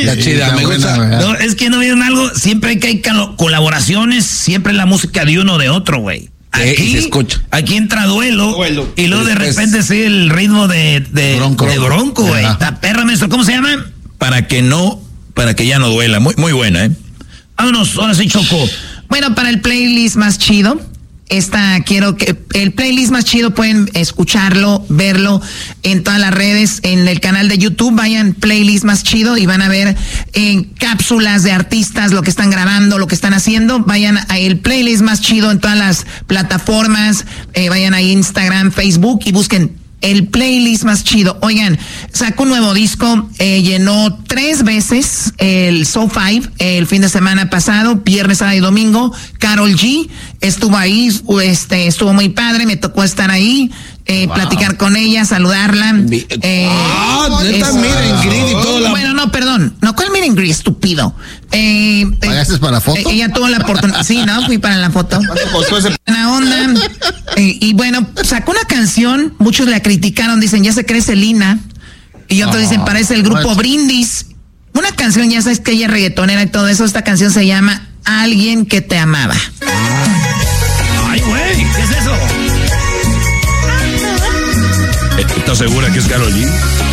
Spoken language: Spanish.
La chida, me gusta. No, es que no vieron algo. Siempre que hay colaboraciones, siempre la música de uno o de otro, güey. Aquí se escucha. Aquí entra duelo. Y luego de repente sí el ritmo de Bronco, güey. Está perra, maestro. ¿Cómo se llama? Para que ya no duela. Muy, muy buena, ¿eh? Vámonos, ahora sí, Choco. Bueno, para el playlist más chido, quiero que el playlist más chido pueden escucharlo, verlo en todas las redes, en el canal de YouTube, vayan playlist más chido y van a ver en cápsulas de artistas lo que están grabando, lo que están haciendo. Vayan a el playlist más chido en todas las plataformas, vayan a Instagram, Facebook y busquen el playlist más chido. Oigan, sacó un nuevo disco, llenó 3 veces el Show 5 el fin de semana pasado, viernes, sábado y domingo. Karol G estuvo ahí, estuvo muy padre, me tocó estar ahí, platicar con ella, saludarla. Neta, Meet and Greet y todo. Bueno, no, perdón, no, ¿cuál Meet and Greet? Estúpido. ¿Pagaste para la foto? Ella tuvo la oportunidad, sí, ¿no? Fui para la foto. Buena onda. Y bueno, sacó una canción, muchos la criticaron, dicen, ya se cree Selena. Y otros dicen, parece el grupo Brindis. Una canción, ya sabes que ella es reggaetonera y todo eso. Esta canción se llama Alguien que te amaba. Ay, güey, ¿qué es eso? ¿Estás segura que es Karol G?